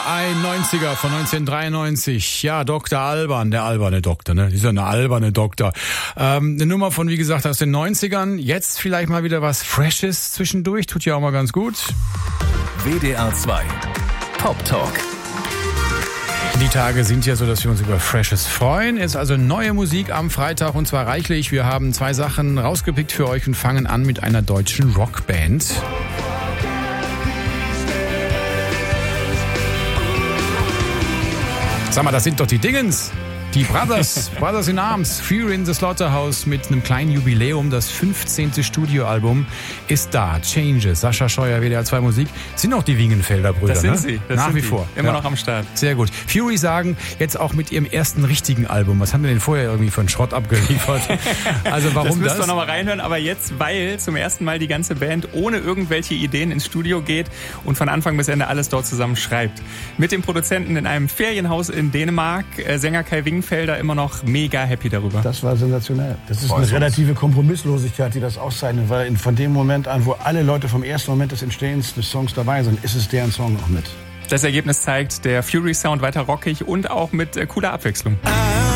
ein 90er von 1993. Ja, Dr. Alban, der alberne Doktor, ne? Ist ja eine alberne Doktor. Eine Nummer von, wie gesagt, aus den 90ern. Jetzt vielleicht mal wieder was Freshes zwischendurch. Tut ja auch mal ganz gut. WDR 2 Pop Talk. Die Tage sind ja so, dass wir uns über Freshes freuen. Ist also neue Musik am Freitag und zwar reichlich. Wir haben 2 Sachen rausgepickt für euch und fangen an mit einer deutschen Rockband. Sag mal, das sind doch die Dingens. Die Brothers in Arms, Fury in the Slaughterhouse mit einem kleinen Jubiläum. Das 15. Studioalbum ist da. Changes, Sascha Scheuer, WDR 2 Musik. Sind auch die Wingenfelder Brüder, das sind ne? sie. Das Nach sind wie die. vor. Immer noch am Start. Sehr gut. Fury sagen jetzt auch mit ihrem ersten richtigen Album. Was haben wir denn vorher irgendwie für einen Schrott abgeliefert? Also warum das? Müsst ihr nochmal reinhören. Aber jetzt, weil zum ersten Mal die ganze Band ohne irgendwelche Ideen ins Studio geht und von Anfang bis Ende alles dort zusammen schreibt. Mit dem Produzenten in einem Ferienhaus in Dänemark, Sänger Kai Wingenfelder, immer noch mega happy darüber. Das war sensationell. Das ist eine relative Kompromisslosigkeit, die das auszeichnet, weil von dem Moment an, wo alle Leute vom ersten Moment des Entstehens des Songs dabei sind, ist es deren Song auch mit. Das Ergebnis zeigt, der Fury-Sound weiter rockig und auch mit cooler Abwechslung.